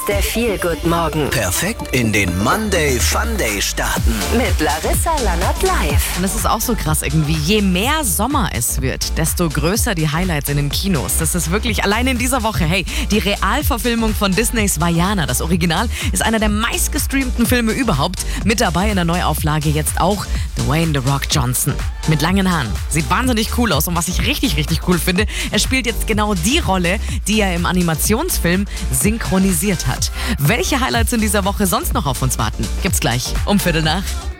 Der Feel-Good-Morgen. Perfekt in den Monday Funday starten. Mit Larissa Lannert live. Und es ist auch so krass irgendwie. Je mehr Sommer es wird, desto größer die Highlights in den Kinos. Das ist wirklich allein in dieser Woche. Hey, die Realverfilmung von Disneys Vaiana, das Original, ist einer der meistgestreamten Filme überhaupt. Mit dabei in der Neuauflage jetzt auch Dwayne The Rock Johnson. Mit langen Haaren. Sieht wahnsinnig cool aus. Und was ich richtig, richtig cool finde, er spielt jetzt genau die Rolle, die er im Animationsfilm synchronisiert hat. Welche Highlights in dieser Woche sonst noch auf uns warten, gibt's gleich um 7:45.